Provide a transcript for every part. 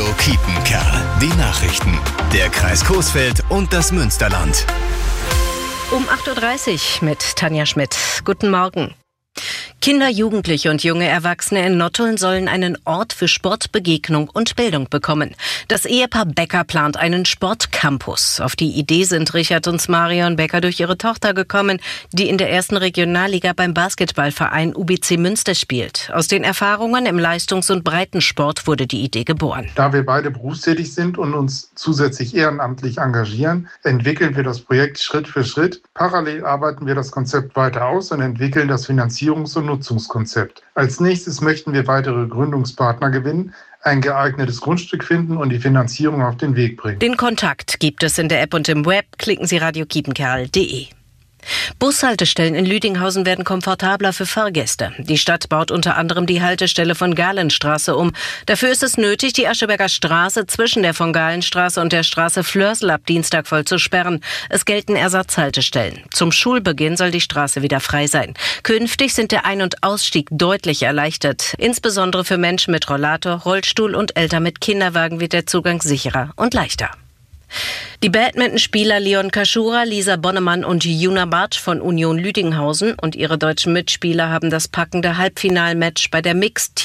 Radio Kiepenkerl. Die Nachrichten. Der Kreis Coesfeld und das Münsterland. Um 8.30 Uhr mit Tanja Schmidt. Guten Morgen. Kinder, Jugendliche und junge Erwachsene in Nottuln sollen einen Ort für Sport, Begegnung und Bildung bekommen. Das Ehepaar Becker plant einen Sportcampus. Auf die Idee sind Richard und Marion Becker durch ihre Tochter gekommen, die in der ersten Regionalliga beim Basketballverein UBC Münster spielt. Aus den Erfahrungen im Leistungs- und Breitensport wurde die Idee geboren. Da wir beide berufstätig sind und uns zusätzlich ehrenamtlich engagieren, entwickeln wir das Projekt Schritt für Schritt. Parallel arbeiten wir das Konzept weiter aus und entwickeln das Finanzierungs- und Nutzungskonzept. Als nächstes möchten wir weitere Gründungspartner gewinnen, ein geeignetes Grundstück finden und die Finanzierung auf den Weg bringen. Den Kontakt gibt es in der App und im Web. Klicken Sie radiokiepenkerl.de. Bushaltestellen in Lüdinghausen werden komfortabler für Fahrgäste. Die Stadt baut unter anderem die Haltestelle von Galenstraße um. Dafür ist es nötig, die Ascheberger Straße zwischen der von Galenstraße und der Straße Flörsel ab Dienstag voll zu sperren. Es gelten Ersatzhaltestellen. Zum Schulbeginn soll die Straße wieder frei sein. Künftig sind der Ein- und Ausstieg deutlich erleichtert. Insbesondere für Menschen mit Rollator, Rollstuhl und Eltern mit Kinderwagen wird der Zugang sicherer und leichter. Die Badmintonspieler Leon Kaschura, Lisa Bonnemann und Juna Bartsch von Union Lüdinghausen und ihre deutschen Mitspieler haben das packende Halbfinalmatch bei der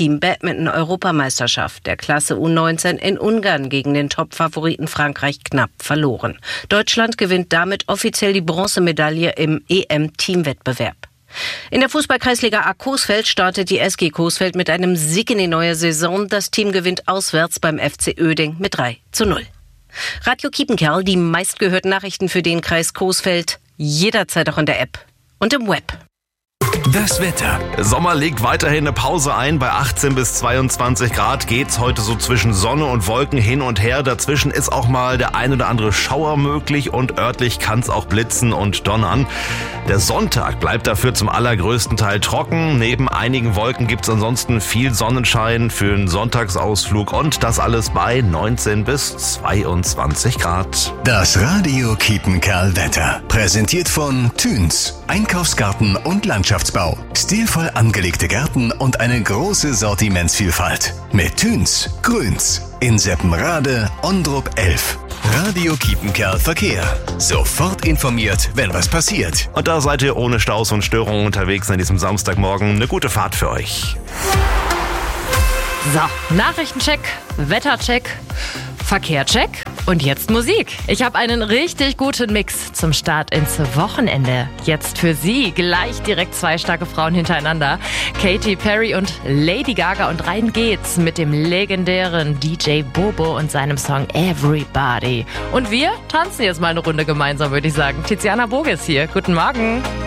Mixed-Team-Badminton-Europameisterschaft der Klasse U19 in Ungarn gegen den Top-Favoriten Frankreich knapp verloren. Deutschland gewinnt damit offiziell die Bronzemedaille im EM-Teamwettbewerb. In der Fußball-Kreisliga A Coesfeld startet die SG Coesfeld mit einem Sieg in die neue Saison. Das Team gewinnt auswärts beim FC Oeding mit 3:0. Radio Kiepenkerl, die meistgehörten Nachrichten für den Kreis Coesfeld, jederzeit auch in der App und im Web. Das Wetter. Sommer legt weiterhin eine Pause ein. Bei 18 bis 22 Grad geht's heute so zwischen Sonne und Wolken hin und her. Dazwischen ist auch mal der ein oder andere Schauer möglich und örtlich kann's auch blitzen und donnern. Der Sonntag bleibt dafür zum allergrößten Teil trocken. Neben einigen Wolken gibt's ansonsten viel Sonnenschein für einen Sonntagsausflug und das alles bei 19 bis 22 Grad. Das Radio Kiepenkerl Wetter. Präsentiert von Thüns. Einkaufsgarten und Landschaftsbau. Stilvoll angelegte Gärten und eine große Sortimentsvielfalt. Mit Thüns Grüns in Seppenrade, Ondrup 11. Radio Kiepenkerl Verkehr. Sofort informiert, wenn was passiert. Und da seid ihr ohne Staus und Störungen unterwegs an diesem Samstagmorgen. Eine gute Fahrt für euch. So, Nachrichtencheck, Wettercheck, Verkehrcheck und jetzt Musik. Ich habe einen richtig guten Mix zum Start ins Wochenende. Jetzt für Sie gleich direkt 2 starke Frauen hintereinander. Katy Perry und Lady Gaga und rein geht's mit dem legendären DJ Bobo und seinem Song Everybody. Und wir tanzen jetzt mal eine Runde gemeinsam, würde ich sagen. Tiziana Boges hier. Guten Morgen.